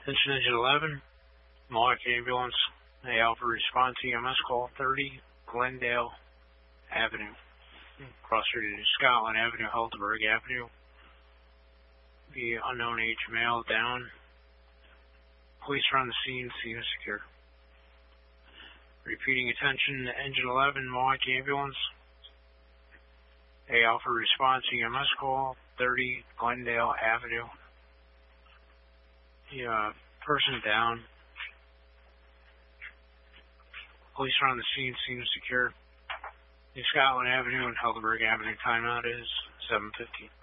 Attention Engine 11, Milwaukee Ambulance, A Alpha response EMS call 30 Glendale Avenue. Cross street to Scotland Avenue, Helderberg Avenue. The unknown age male down. Police are on the scene, scene is secure. Repeating attention, Engine 11, Milwaukee Ambulance. A Alpha response EMS call 30 Glendale Avenue. The person down. Police are on the scene, scene is secure. The Scotland Avenue and Helderberg Avenue timeout is 7:15.